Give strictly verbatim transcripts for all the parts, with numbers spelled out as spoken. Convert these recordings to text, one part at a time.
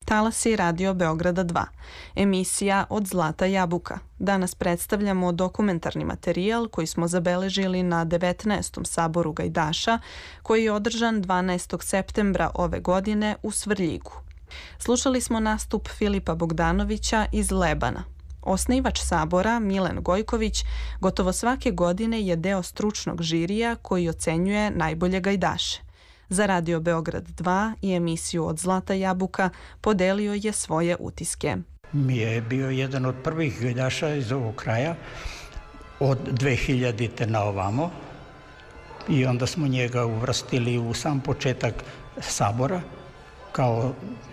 Talasi Radio Beograda dva. Emisija Od zlata jabuka. Danas predstavljamo dokumentarni materijal koji smo zabeležili na devetnaestom saboru gajdaša, koji je održan dvanaestog septembra ove godine u Svrljigu. Slušali smo nastup Filipa Bogdanovića iz Lebana. Osnivač sabora, Milen Gojković, gotovo svake godine je deo stručnog žirija koji ocenjuje najbolje gajdaše. Za Radio Beograd dva i emisiju Od zlata jabuka podelio je svoje utiske. Mi je bio jedan od prvih gajdaša iz ovog kraja od dve hiljadite na ovamo i onda smo njega uvrstili u sam početak sabora kao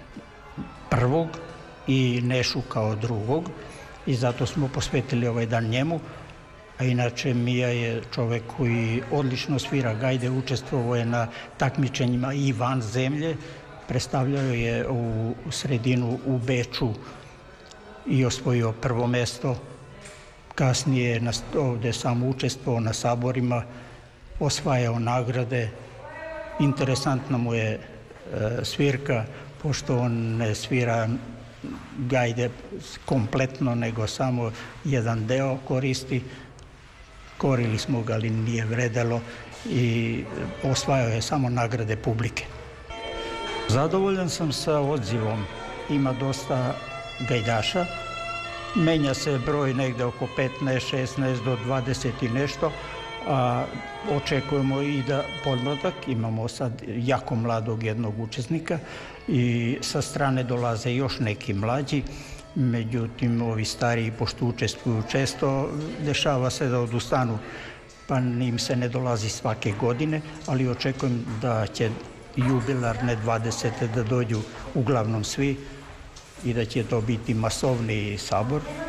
prvog i Nešu kao drugog i zato smo posvetili ovaj dan njemu. A inače Mija je čovek koji odlično svira gajde, učestvovao je na takmičenjima i van zemlje, predstavljao je u sredinu u Beču i osvojio prvo mesto. Kasnije je ovde samo učestvovao na saborima, osvajao nagrade. Interesantna mu je svirka, pošto on ne svira gajde kompletno, nego samo jedan deo koristi. Korili smo ga, ali nije vredelo i osvajao je samo nagrade publike. Zadovoljan sam sa odzivom. Ima dosta gajdaša. Menja se broj negde oko petnaest, šesnaest do dvadeset i nešto, a očekujemo i da podmladak. Imamo sad jako mladog jednog učesnika i sa strane dolaze još neki mlađi. Međutim, ovi stariji, pošto učestvuju često, dešava se da odustanu, pa im se ne dolazi svake godine, ali očekujem da će jubilarne dvadesete da dođu uglavnom svi i da će to biti masovni sabor.